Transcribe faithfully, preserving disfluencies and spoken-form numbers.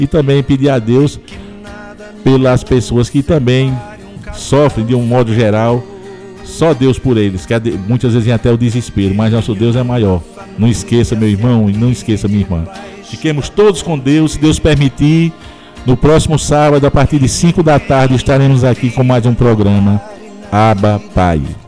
e também pedir a Deus pelas pessoas que também sofrem de um modo geral. Só Deus por eles, que muitas vezes vem até o desespero, mas nosso Deus é maior. Não esqueça, meu irmão, e não esqueça, minha irmã. Fiquemos todos com Deus, se Deus permitir. No próximo sábado, a partir de cinco da tarde, estaremos aqui com mais um programa Abba Pai.